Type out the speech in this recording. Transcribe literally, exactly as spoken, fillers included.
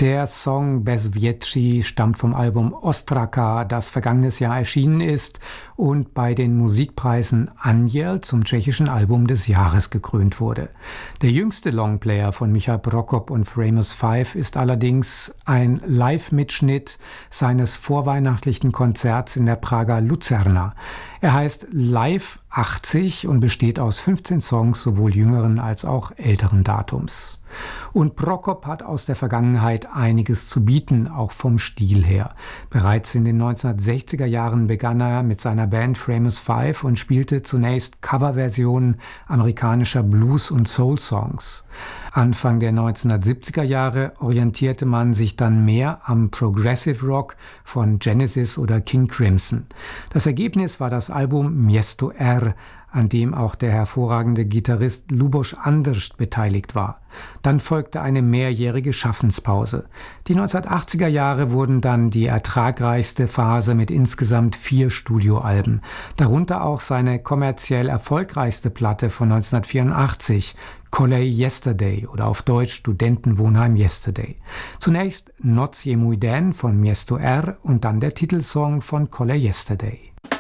Der Song Bez Větší stammt vom Album Ostraka, das vergangenes Jahr erschienen ist und bei den Musikpreisen Anděl zum tschechischen Album des Jahres gekrönt wurde. Der jüngste Longplayer von Michal Prokop und Framus Five ist allerdings ein Live-Mitschnitt seines vorweihnachtlichen Konzerts in der Prager Luzerna. Er heißt Live achtzig und besteht aus fünfzehn Songs sowohl jüngeren als auch älteren Datums. Und Prokop hat aus der Vergangenheit einiges zu bieten, auch vom Stil her. Bereits in den neunzehnhundertsechziger Jahren begann er mit seiner Band Framus Five und spielte zunächst Coverversionen amerikanischer Blues- und Soul-Songs. Anfang der neunzehnhundertsiebziger Jahre orientierte man sich dann mehr am Progressive Rock von Genesis oder King Crimson. Das Ergebnis war das Album Město R, an dem auch der hervorragende Gitarrist Luboš Andrš beteiligt war. Dann folgte eine mehrjährige Schaffenspause. Die neunzehnhundertachtziger Jahre wurden dann die ertragreichste Phase mit insgesamt vier Studioalben, darunter auch seine kommerziell erfolgreichste Platte von neunzehnhundertvierundachtzig, Kolej Yesterday oder auf Deutsch Studentenwohnheim Yesterday. Zunächst Noc je můj den von Město R und dann der Titelsong von Kolej Yesterday.